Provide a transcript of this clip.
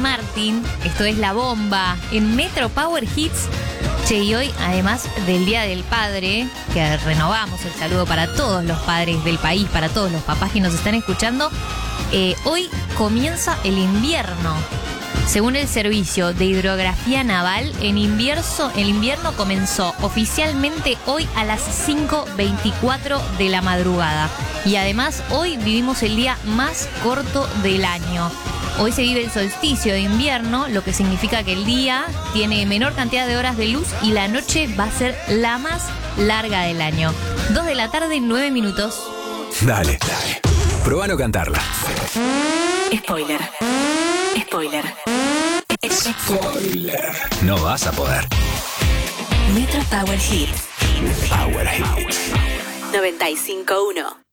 Martin. Esto es La Bomba en Metro Power Hits. Che, y hoy, además del Día del Padre, que renovamos el saludo para todos los padres del país, para todos los papás que nos están escuchando, hoy comienza el invierno. Según el Servicio de Hidrografía Naval, el invierno comenzó oficialmente hoy a las 5:24 de la madrugada. Y además, hoy vivimos el día más corto del año. Hoy se vive el solsticio de invierno, lo que significa que el día tiene menor cantidad de horas de luz y la noche va a ser la más larga del año. 2 de la tarde, 9 minutos. Dale. Probá no cantarla. Spoiler. No vas a poder. Metro Power Hits. Power Hits. 95.1.